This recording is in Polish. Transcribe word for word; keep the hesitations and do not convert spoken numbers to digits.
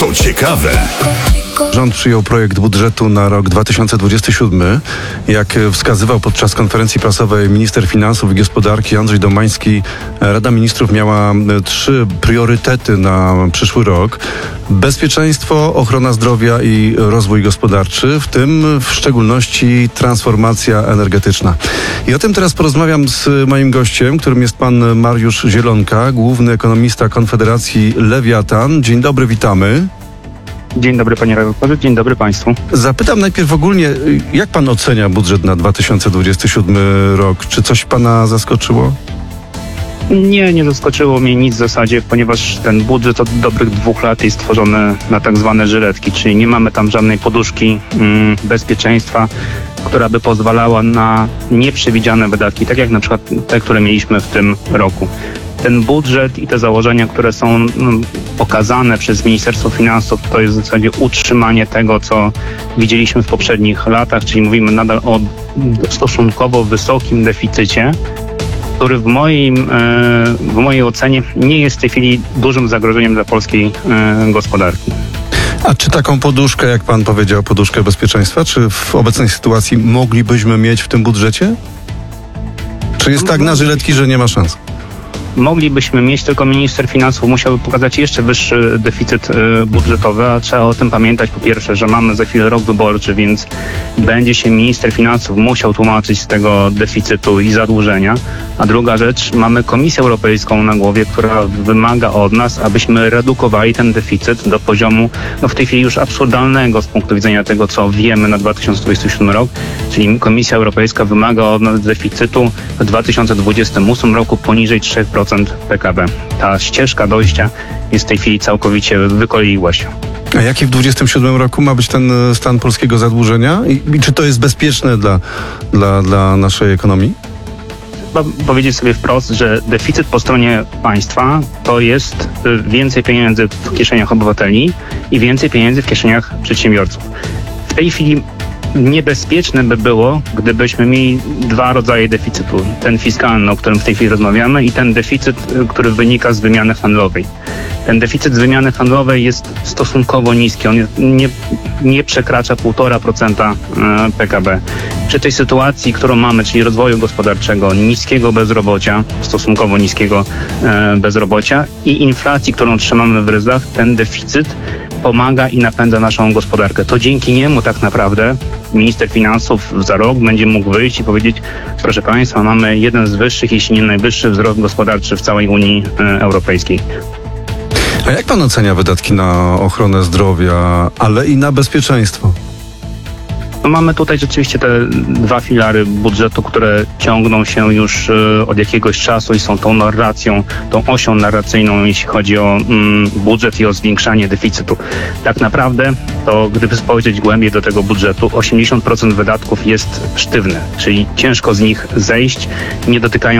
To ciekawe. Rząd przyjął projekt budżetu na rok dwa tysiące dwudziesty siódmy. Jak wskazywał podczas konferencji prasowej minister finansów i gospodarki Andrzej Domański, Rada Ministrów miała trzy priorytety na przyszły rok. Bezpieczeństwo, ochrona zdrowia i rozwój gospodarczy, w tym w szczególności transformacja energetyczna. I o tym teraz porozmawiam z moim gościem, którym jest pan Mariusz Zielonka, główny ekonomista Konfederacji Lewiatan. Dzień dobry, witamy. Dzień dobry panie redaktorze, dzień dobry państwu. Zapytam najpierw ogólnie, jak pan ocenia budżet na dwa tysiące dwudziesty siódmy rok? Czy coś pana zaskoczyło? Nie, nie zaskoczyło mnie nic w zasadzie, ponieważ ten budżet od dobrych dwóch lat jest stworzony na tak zwane żyletki, czyli nie mamy tam żadnej poduszki mm, bezpieczeństwa, która by pozwalała na nieprzewidziane wydatki, tak jak na przykład te, które mieliśmy w tym roku. Ten budżet i te założenia, które są mm, pokazane przez Ministerstwo Finansów, to jest w zasadzie utrzymanie tego, co widzieliśmy w poprzednich latach, czyli mówimy nadal o stosunkowo wysokim deficycie, który w, moim, w mojej ocenie nie jest w tej chwili dużym zagrożeniem dla polskiej gospodarki. A czy taką poduszkę, jak pan powiedział, poduszkę bezpieczeństwa, czy w obecnej sytuacji moglibyśmy mieć w tym budżecie? Czy jest tak na żyletki, że nie ma szans? Moglibyśmy mieć, tylko minister finansów musiałby pokazać jeszcze wyższy deficyt budżetowy, a trzeba o tym pamiętać po pierwsze, że mamy za chwilę rok wyborczy, więc będzie się minister finansów musiał tłumaczyć z tego deficytu i zadłużenia, a druga rzecz, mamy Komisję Europejską na głowie, która wymaga od nas, abyśmy redukowali ten deficyt do poziomu, no w tej chwili już absurdalnego z punktu widzenia tego, co wiemy na dwa tysiące dwudziesty siódmy rok, czyli Komisja Europejska wymaga od nas deficytu w dwa tysiące dwudziestym ósmym roku poniżej trzy procent P K B. Ta ścieżka dojścia jest w tej chwili całkowicie wykoleiła się. A jaki w dwudziestym siódmym roku ma być ten stan polskiego zadłużenia? I, i czy to jest bezpieczne dla, dla, dla naszej ekonomii? Trzeba powiedzieć sobie wprost, że deficyt po stronie państwa to jest więcej pieniędzy w kieszeniach obywateli i więcej pieniędzy w kieszeniach przedsiębiorców. W tej chwili niebezpieczne by było, gdybyśmy mieli dwa rodzaje deficytu. Ten fiskalny, o którym w tej chwili rozmawiamy, i ten deficyt, który wynika z wymiany handlowej. Ten deficyt z wymiany handlowej jest stosunkowo niski. On jest, nie, nie przekracza półtora procent P K B. Przy tej sytuacji, którą mamy, czyli rozwoju gospodarczego, niskiego bezrobocia, stosunkowo niskiego e, bezrobocia i inflacji, którą trzymamy w ryzach, ten deficyt pomaga i napędza naszą gospodarkę. To dzięki niemu tak naprawdę minister finansów za rok będzie mógł wyjść i powiedzieć: proszę państwa, mamy jeden z wyższych, jeśli nie najwyższy wzrost gospodarczy w całej Unii e, Europejskiej. A jak pan ocenia wydatki na ochronę zdrowia, ale i na bezpieczeństwo? No mamy tutaj rzeczywiście te dwa filary budżetu, które ciągną się już od jakiegoś czasu i są tą narracją, tą osią narracyjną, jeśli chodzi o mm, budżet i o zwiększanie deficytu. Tak naprawdę to, gdyby spojrzeć głębiej do tego budżetu, osiemdziesiąt procent wydatków jest sztywne, czyli ciężko z nich zejść, nie dotykają